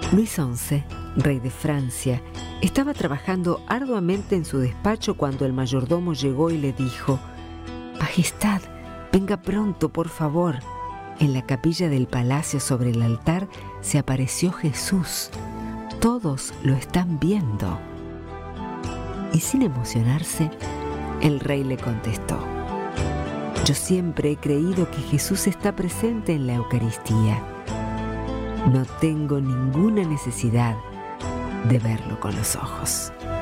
Luis XI, rey de Francia, estaba trabajando arduamente en su despacho cuando el mayordomo llegó y le dijo: «Majestad, venga pronto, por favor». En la capilla del palacio sobre el altar se apareció Jesús. Todos lo están viendo. Y sin emocionarse, el rey le contestó: «Yo siempre he creído que Jesús está presente en la Eucaristía. No tengo ninguna necesidad de verlo con los ojos».